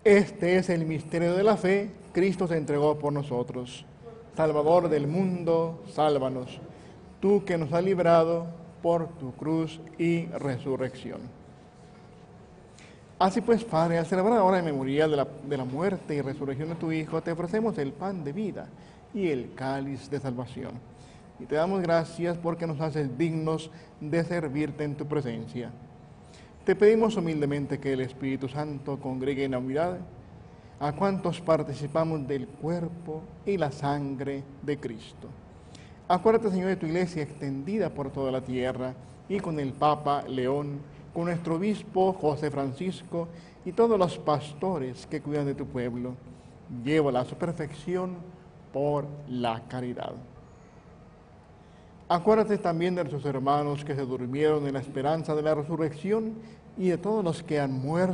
Este es el misterio de la fe. Cristo se entregó por nosotros. Salvador del mundo, sálvanos. Tú que nos has librado por tu cruz y resurrección. Así pues, Padre, al celebrar ahora en memoria de la muerte y resurrección de tu Hijo, te ofrecemos el pan de vida y el cáliz de salvación. Y te damos gracias porque nos haces dignos de servirte en tu presencia. Te pedimos humildemente que el Espíritu Santo congregue en la unidad a cuantos participamos del cuerpo y la sangre de Cristo. Acuérdate, Señor, de tu iglesia extendida por toda la tierra y con el Papa León, con nuestro obispo José Francisco y todos los pastores que cuidan de tu pueblo. Llévala a su perfección por la caridad. Acuérdate también de nuestros hermanos que se durmieron en la esperanza de la resurrección y de todos los que han muerto